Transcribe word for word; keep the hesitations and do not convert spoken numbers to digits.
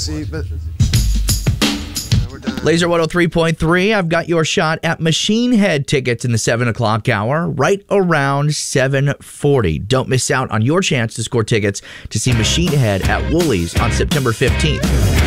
see, but Laser one oh three point three, I've got your shot at Machine Head tickets in the seven o'clock hour, right around seven forty. Don't miss out on your chance to score tickets to see Machine Head at Woolies on September fifteenth.